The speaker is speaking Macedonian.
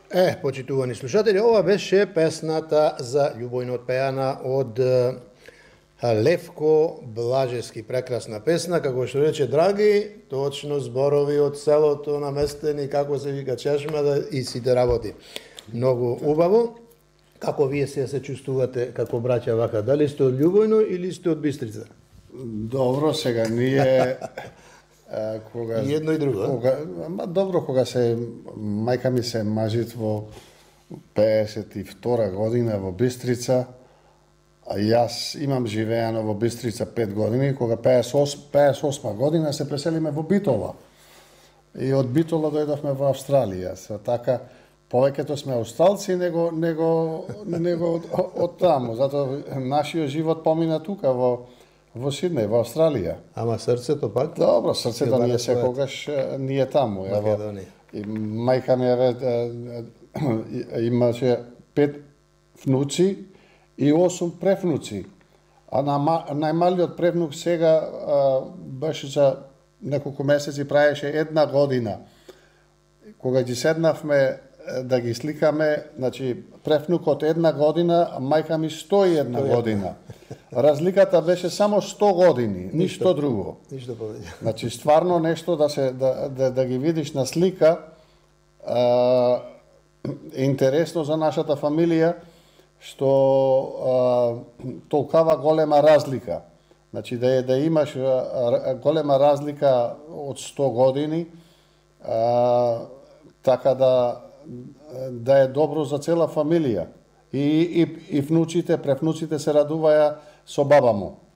Почитувани слушатели, ова беше песната за љубовно отпеана од Левко Блажевски. Прекрасна песна, како што рече Драги, точно зборови од селото наместени, како се вика чешма и сите работи. Многу убаво. Како вие се чувствувате како браќа вака? Дали сте од Љубојно или сте од Бистрица? Добро, сега ние кога И едно и друго. Добро, кога се мајка ми се мажит во 52 година во Бистрица, а јас имам живеано во Бистрица 5 години, кога 58 година се преселиме во Битола. И од Битола дојдовме во Австралија. Така повеќето сме австралци него од таму. Затоа нашиот живот помина тука во Сиднеј, во Австралија. Ама срцето пак? Добро, срцето ние секогаш ние таму. Македонија. И мајка ми имаше 5 внуци и 8 превнуци. А најмалиот превнук сега беше за неколку месеци, правеше 1 година. Кога ги седнавме да ги сликаме, значи превнукот 1 година, а мајка ми 101 година. Разликата беше само 100 години, ништо друго. Ништо повеќе. Значи стварно нешто да ги видиш на слика е интересно за нашата фамилија што толкава голема разлика. Значи да имаш голема разлика од 100 години, така да е добро за цела фамилија. И внуците, превнуците се радуваја со баба му.